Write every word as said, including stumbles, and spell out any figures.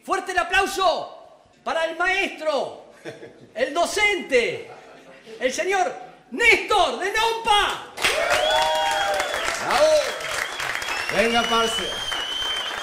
Fuerte el aplauso para el maestro, el docente, el señor Néstor de Nompa. ¡Bravo! Venga, parce.